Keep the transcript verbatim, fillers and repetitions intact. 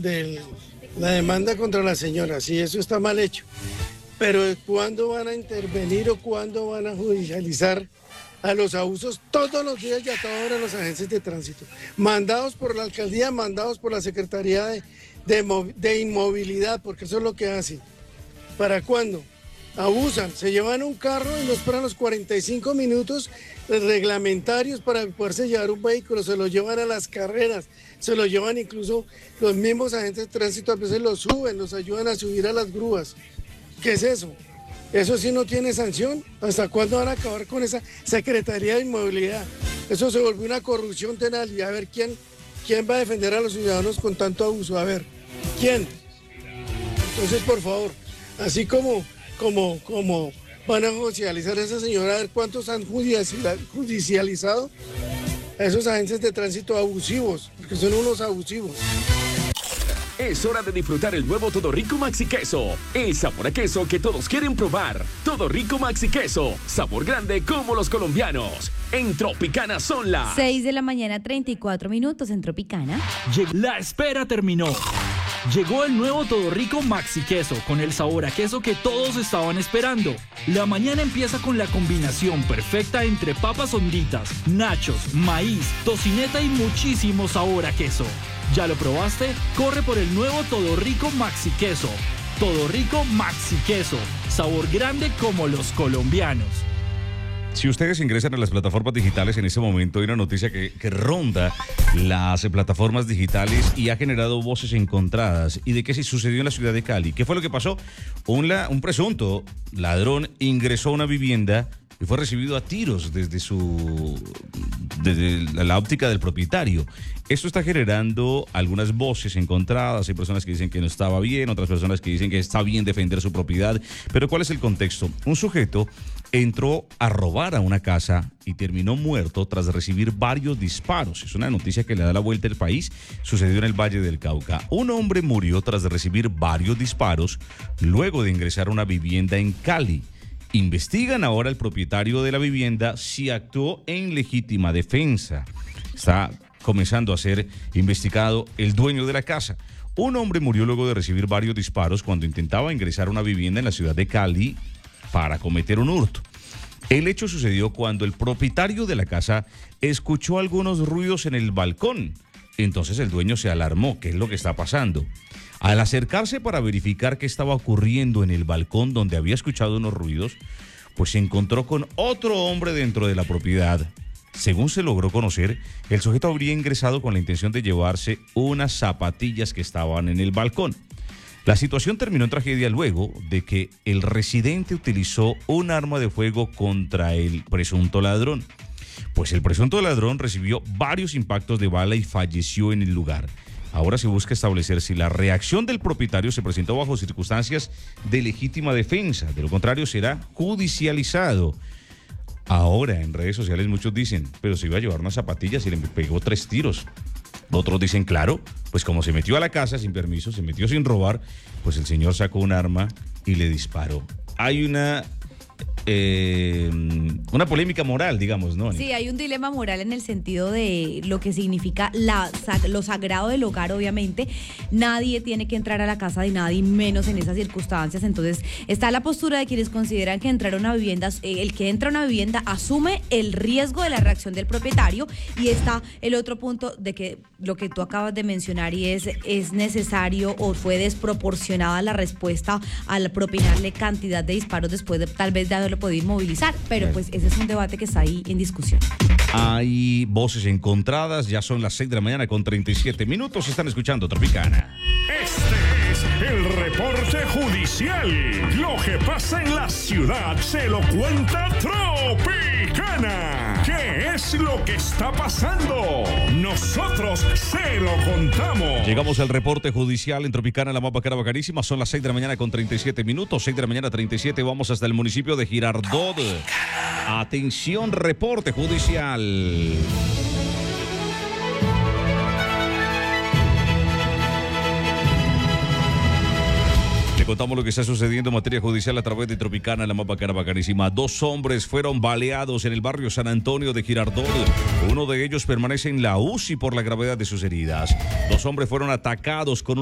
de la demanda contra la señora, sí, eso está mal hecho. Pero ¿cuándo van a intervenir o cuándo van a judicializar a los abusos todos los días y a toda hora los agentes de tránsito? Mandados por la alcaldía, mandados por la Secretaría de, de, de Inmovilidad, porque eso es lo que hacen. ¿Para cuándo? Abusan, se llevan un carro y no esperan los cuarenta y cinco minutos reglamentarios para poderse llevar un vehículo, se lo llevan a las carreras, se lo llevan incluso los mismos agentes de tránsito, a veces los suben, los ayudan a subir a las grúas. ¿Qué es eso? ¿Eso sí no tiene sanción? ¿Hasta cuándo van a acabar con esa Secretaría de Inmovilidad? Eso se volvió una corrupción tenaz y a ver quién, quién va a defender a los ciudadanos con tanto abuso, a ver, ¿quién? Entonces, por favor, así como, como, como van a judicializar a esa señora, a ver cuántos han judicializado a esos agentes de tránsito abusivos, porque son unos abusivos. Es hora de disfrutar el nuevo Todo Rico Maxi Queso. El sabor a queso que todos quieren probar. Todo Rico Maxi Queso. Sabor grande como los colombianos. En Tropicana son las seis de la mañana, treinta y cuatro minutos en Tropicana. La espera terminó. Llegó el nuevo Todo Rico Maxi Queso con el sabor a queso que todos estaban esperando. La mañana empieza con la combinación perfecta entre papas honditas, nachos, maíz, tocineta y muchísimo sabor a queso. ¿Ya lo probaste? Corre por el nuevo Todo Rico Maxi Queso. Todo Rico Maxi Queso. Sabor grande como los colombianos. Si ustedes ingresan a las plataformas digitales en este momento, hay una noticia que, que ronda las plataformas digitales y ha generado voces encontradas. ¿Y de qué se sucedió en la ciudad de Cali? ¿Qué fue lo que pasó? Un, la, un presunto ladrón ingresó a una vivienda y fue recibido a tiros desde su desde la óptica del propietario. Esto está generando algunas voces encontradas. Hay personas que dicen que no estaba bien, otras personas que dicen que está bien defender su propiedad. Pero ¿cuál es el contexto? Un sujeto entró a robar a una casa y terminó muerto tras recibir varios disparos. Es una noticia que le da la vuelta al país. Sucedió en el Valle del Cauca. Un hombre murió tras recibir varios disparos luego de ingresar a una vivienda en Cali. Investigan ahora al propietario de la vivienda si actuó en legítima defensa. Está comenzando a ser investigado el dueño de la casa. Un hombre murió luego de recibir varios disparos cuando intentaba ingresar a una vivienda en la ciudad de Cali para cometer un hurto. El hecho sucedió cuando el propietario de la casa escuchó algunos ruidos en el balcón. Entonces el dueño se alarmó. ¿Qué es lo que está pasando? Al acercarse para verificar qué estaba ocurriendo en el balcón donde había escuchado unos ruidos, pues se encontró con otro hombre dentro de la propiedad. Según se logró conocer, el sujeto habría ingresado con la intención de llevarse unas zapatillas que estaban en el balcón. La situación terminó en tragedia luego de que el residente utilizó un arma de fuego contra el presunto ladrón. Pues el presunto ladrón recibió varios impactos de bala y falleció en el lugar. Ahora se busca establecer si la reacción del propietario se presentó bajo circunstancias de legítima defensa. De lo contrario, será judicializado. Ahora, en redes sociales muchos dicen, pero se iba a llevar unas zapatillas y le pegó tres tiros. Otros dicen, claro, pues como se metió a la casa sin permiso, se metió sin robar, pues el señor sacó un arma y le disparó. Hay una... Eh, una polémica moral, digamos, ¿no? Sí, hay un dilema moral en el sentido de lo que significa la, lo sagrado del hogar, obviamente. Nadie tiene que entrar a la casa de nadie, menos en esas circunstancias. Entonces, está la postura de quienes consideran que entrar a una vivienda, el que entra a una vivienda asume el riesgo de la reacción del propietario, y está el otro punto de que lo que tú acabas de mencionar, y es, es necesario o fue desproporcionada la respuesta al propinarle cantidad de disparos después de tal vez de haberlo podido inmovilizar, pero pues ese es un debate que está ahí en discusión. Hay voces encontradas, ya son las seis de la mañana con treinta y siete minutos, están escuchando Tropicana. Este es el reporte judicial. Lo que pasa en la ciudad se lo cuenta Tropicana. ¿Qué es lo que está pasando? Nosotros se lo contamos. Llegamos al reporte judicial en Tropicana, la mapa cara bacanísima. Son las seis de la mañana con treinta y siete minutos, seis de la mañana treinta y siete. Vamos hasta el municipio de Girardot. Atención, reporte judicial. Le contamos lo que está sucediendo en materia judicial a través de Tropicana, la mapa cara bacanísima. Dos hombres fueron baleados en el barrio San Antonio de Girardot. Uno de ellos permanece en la U C I por la gravedad de sus heridas. Dos hombres fueron atacados con un